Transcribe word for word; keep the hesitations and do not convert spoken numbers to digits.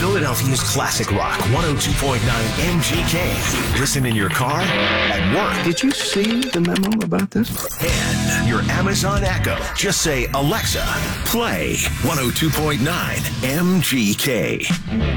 Philadelphia's classic rock, one oh two point nine M G K. Listen in your car, at work. Did you see the memo about this? And your Amazon Echo. Just say, Alexa, play one oh two point nine M G K.